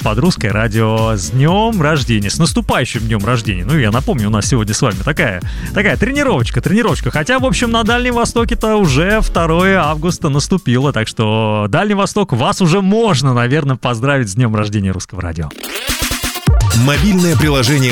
под Русское радио. С днем рождения, с наступающим днем рождения. Ну, я напомню, у нас сегодня с вами такая тренировочка. Хотя, в общем, на Дальнем Востоке-то уже 2 августа наступило, так что Дальний Восток, вас уже можно, наверное, поздравить с днем рождения Русского радио. Мобильное приложение